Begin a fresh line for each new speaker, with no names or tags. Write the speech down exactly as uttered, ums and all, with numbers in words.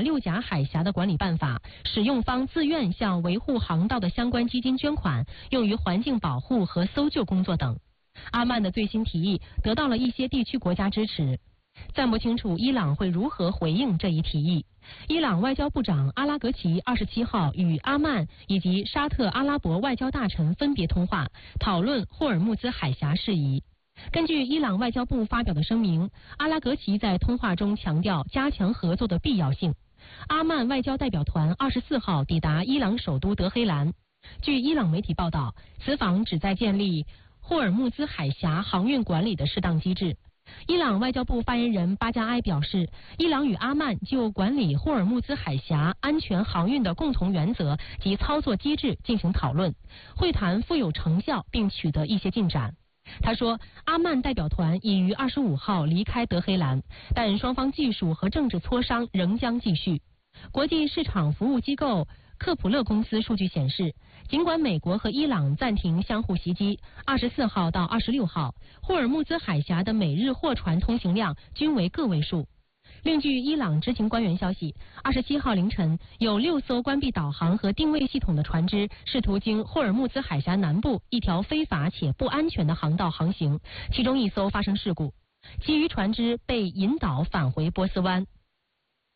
六甲海峡的管理办法，使用方自愿向维护航道的相关基金捐款，用于环境保护和搜救工作等。阿曼的最新提议得到了一些地区国家支持，暂不清楚伊朗会如何回应这一提议。伊朗外交部长阿拉格齐二十七号与阿曼以及沙特阿拉伯外交大臣分别通话，讨论霍尔木兹海峡事宜。根据伊朗外交部发表的声明，阿拉格齐在通话中强调加强合作的必要性。阿曼外交代表团二十四号抵达伊朗首都德黑兰。据伊朗媒体报道，此访旨在建立霍尔木兹海峡航运管理的适当机制。伊朗外交部发言人巴加埃表示，伊朗与阿曼就管理霍尔木兹海峡安全航运的共同原则及操作机制进行讨论，会谈富有成效并取得一些进展。他说，阿曼代表团已于二十五号离开德黑兰，但双方技术和政治磋商仍将继续。国际市场服务机构克普勒公司数据显示，尽管美国和伊朗暂停相互袭击，二十四号到二十六号，霍尔木兹海峡的每日货船通行量均为个位数。另据伊朗知情官员消息，二十七号凌晨有六艘关闭导航和定位系统的船只试图经霍尔木兹海峡南部一条非法且不安全的航道航行，其中一艘发生事故，其余船只被引导返回波斯湾。